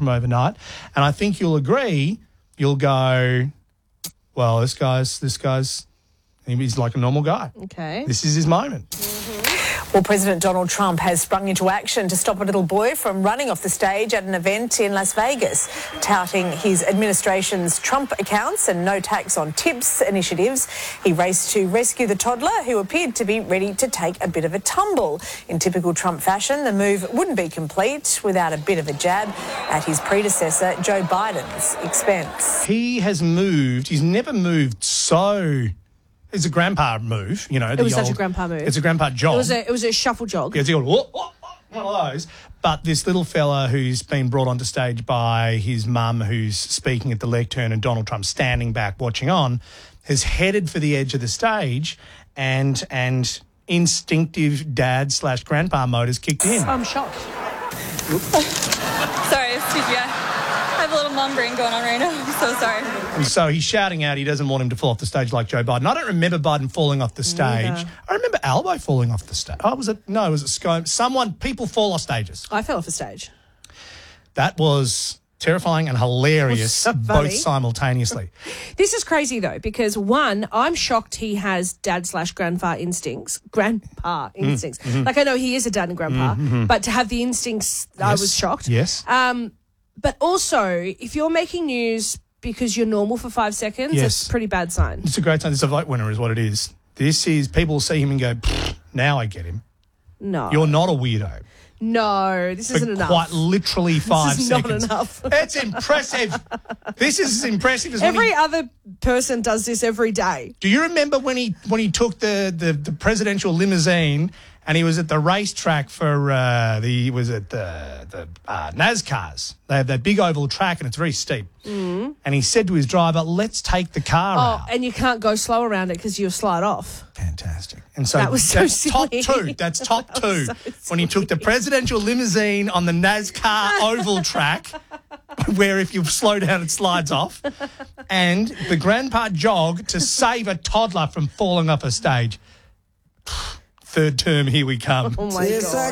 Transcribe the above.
from overnight. And I think you'll agree, you'll go, well, this guy's he's like a normal guy. Okay. This is his moment. Well, President Donald Trump has sprung into action to stop a little boy from running off the stage at an event in Las Vegas, touting his administration's Trump accounts and no tax on tips initiatives. He raced to rescue the toddler, who appeared to be ready to take a bit of a tumble. In typical Trump fashion, the move wouldn't be complete without a bit of a jab at his predecessor, Joe Biden's expense. He has moved. He's never moved so... It's a grandpa move, you know. It was such a grandpa move. It's a grandpa jog. It was a shuffle jog. Yeah, it's one of those. But this little fella who's been brought onto stage by his mum, who's speaking at the lectern, and Donald Trump standing back watching on, has headed for the edge of the stage, and instinctive dad/grandpa mode has kicked in. I'm shocked. Sorry, excuse me. I have a little mum brain going on right now. I'm so sorry. And so he's shouting out he doesn't want him to fall off the stage like Joe Biden. I don't remember Biden falling off the stage. Neither. I remember Albo falling off the stage. Oh, was it? No, was it Scone? People fall off stages. I fell off the stage. That was terrifying and hilarious, So both funny. simultaneously. This is crazy, though, because, one, I'm shocked he has dad/grandpa instincts. Grandpa instincts. Like, I know he is a dad and grandpa, but to have the instincts, I was shocked. Yes. But also, if you're making news because you're normal for 5 seconds, Yes. it's a pretty bad sign. It's a great time. This is a vote winner is what it is. This is, people see him and go, now I get him. No. You're not a weirdo. No, this isn't For enough. quite literally 5 This is not seconds. enough. It's impressive. This is as impressive as Every other person does this every day. Do you remember when he took the presidential limousine and he was at the racetrack for the NASCARs? They have that big oval track and it's very steep. And he said to his driver, "Let's take the car out." Oh, and you can't go slow around it because you'll slide off. Fantastic. And so That was so that's top silly. two. That's top two. When he took the presidential limousine on the NASCAR oval track, where if you slow down it slides off, and the grandpa jog to save a toddler from falling off a stage. Third term, here we come. Oh, my God.